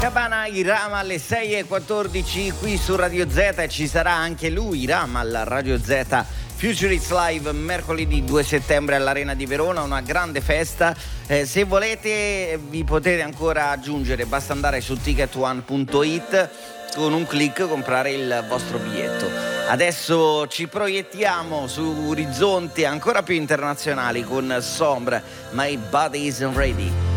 Cabana, Iram alle 6:14 qui su Radio Z, e ci sarà anche lui, Iram, al Radio Z Futurist Live mercoledì 2 settembre all'Arena di Verona, una grande festa. Se volete vi potete ancora aggiungere, basta andare su ticketone.it, con un click comprare il vostro biglietto. Adesso ci proiettiamo su orizzonti ancora più internazionali con Sombre, My Body Isn't Ready.